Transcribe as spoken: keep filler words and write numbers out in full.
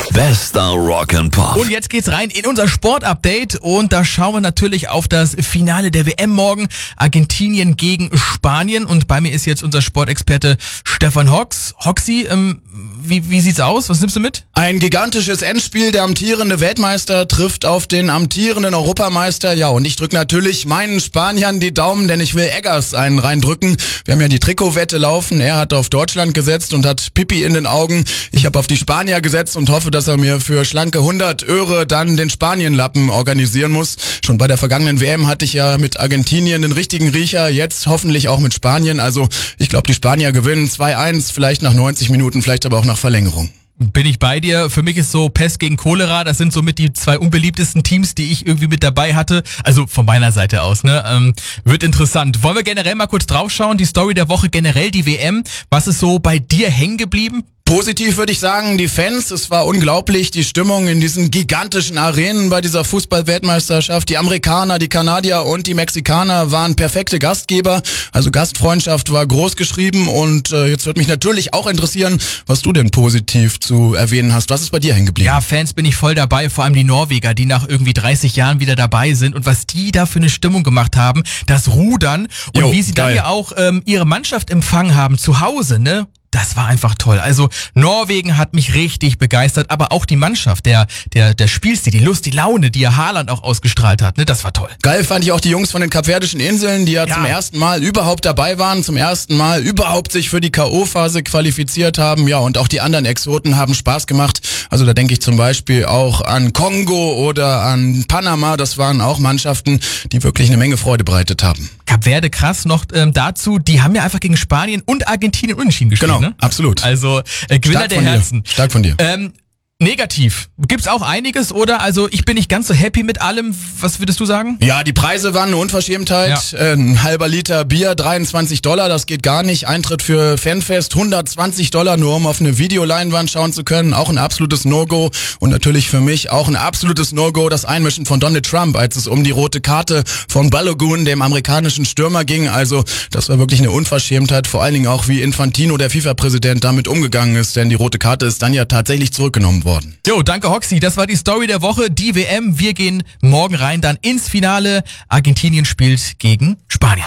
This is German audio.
Bester Rock and Pop. Und jetzt geht's rein in unser Sportupdate und da schauen wir natürlich auf das Finale der W M morgen. Argentinien gegen Spanien und bei mir ist jetzt unser Sportexperte Stefan Hox. Hoxi, ähm, wie, wie sieht's aus? Was nimmst du mit? Ein gigantisches Endspiel. Der amtierende Weltmeister trifft auf den amtierenden Europameister. Ja, und ich drücke natürlich meinen Spaniern die Daumen, denn ich will Eggers einen reindrücken. Wir haben ja die Trikotwette laufen. Er hat auf Deutschland gesetzt und hat Pipi in den Augen. Ich habe auf die Spanier gesetzt und hoffe, dass er mir für schlanke hundert Euro dann den Spanienlappen organisieren muss. Schon bei der vergangenen W M hatte ich ja mit Argentinien den richtigen Riecher, jetzt hoffentlich auch mit Spanien. Also ich glaube, die Spanier gewinnen zwei eins, vielleicht nach neunzig Minuten, vielleicht aber auch nach Verlängerung. Bin ich bei dir. Für mich ist so Pest gegen Cholera, das sind somit die zwei unbeliebtesten Teams, die ich irgendwie mit dabei hatte. Also von meiner Seite aus, ne? Ähm, wird interessant. Wollen wir generell mal kurz draufschauen? Die Story der Woche, generell die W M. Was ist so bei dir hängen geblieben? Positiv würde ich sagen, die Fans, es war unglaublich, die Stimmung in diesen gigantischen Arenen bei dieser Fußball-Weltmeisterschaft. Die Amerikaner, die Kanadier und die Mexikaner waren perfekte Gastgeber, also Gastfreundschaft war groß geschrieben und äh, jetzt würde mich natürlich auch interessieren, was du denn positiv zu erwähnen hast. Was ist bei dir hängen geblieben? Ja, Fans bin ich voll dabei, vor allem die Norweger, die nach irgendwie dreißig Jahren wieder dabei sind und was die da für eine Stimmung gemacht haben, das Rudern und Jo, wie sie geil. dann ja auch ähm, ihre Mannschaft empfangen haben zu Hause, ne? Das war einfach toll. Also Norwegen hat mich richtig begeistert, aber auch die Mannschaft, der der der Spielstil, die Lust, die Laune, die ja Haaland auch ausgestrahlt hat, ne, das war toll. Geil fand ich auch die Jungs von den Kapverdischen Inseln, die ja, Ja. zum ersten Mal überhaupt dabei waren, zum ersten Mal überhaupt sich für die K O-Phase qualifiziert haben. Ja, und auch die anderen Exoten haben Spaß gemacht. Also da denke ich zum Beispiel auch an Kongo oder an Panama. Das waren auch Mannschaften, die wirklich eine Menge Freude bereitet haben. Kap Verde krass noch ähm, dazu, die haben ja einfach gegen Spanien und Argentinien unentschieden gespielt, Genau, ne? absolut. Also äh, Gewinner Stark der von dir. Herzen. Stark von dir. Ähm, negativ. Gibt's auch einiges, oder? Also ich bin nicht ganz so happy mit allem. Was würdest du sagen? Ja, die Preise waren eine Unverschämtheit. Ja. Äh, Ein halber Liter Bier, dreiundzwanzig Dollar, das geht gar nicht. Eintritt für Fanfest, hundertzwanzig Dollar, nur um auf eine Videoleinwand schauen zu können. Auch ein absolutes No-Go. Und natürlich für mich auch ein absolutes No-Go, das Einmischen von Donald Trump, als es um die rote Karte von Balogun, dem amerikanischen Stürmer, ging. Also das war wirklich eine Unverschämtheit. Vor allen Dingen auch, wie Infantino, der FIFA-Präsident, damit umgegangen ist. Denn die rote Karte ist dann ja tatsächlich zurückgenommen worden. Worden. Jo, danke Hoxi. Das war die Story der Woche, die W M. Wir gehen morgen rein dann ins Finale. Argentinien spielt gegen Spanien.